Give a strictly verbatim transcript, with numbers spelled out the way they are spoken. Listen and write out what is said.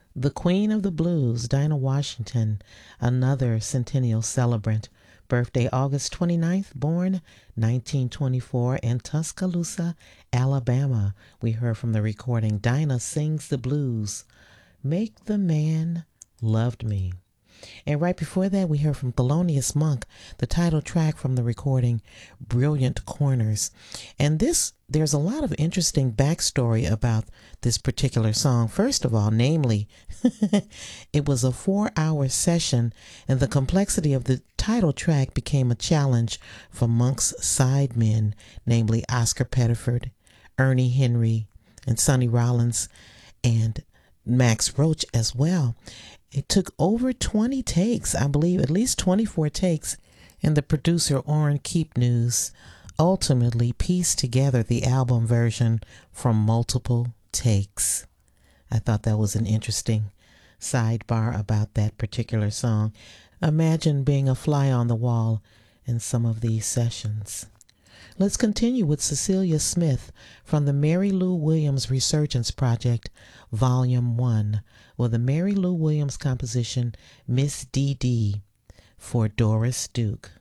The Queen of the Blues, Dinah Washington, another centennial celebrant. Birthday August twenty-ninth, born nineteen twenty-four in Tuscaloosa, Alabama. We heard from the recording, Dinah Sings the Blues. Make the Man Loved Me. And right before that, we heard from Thelonious Monk, the title track from the recording, Brilliant Corners. And this, there's a lot of interesting backstory about this particular song. First of all, namely, it was a four-hour session, and the complexity of the title track became a challenge for Monk's sidemen, namely Oscar Pettiford, Ernie Henry, and Sonny Rollins, and Max Roach as well. It took over twenty takes, I believe at least twenty-four takes, and the producer Orrin Keepnews ultimately pieced together the album version from multiple takes. I thought that was an interesting sidebar about that particular song. Imagine being a fly on the wall in some of these sessions. Let's continue with Cecilia Smith from the Mary Lou Williams Resurgence Project, Volume one, with a Mary Lou Williams composition, Miss Dee Dee, for Doris Duke.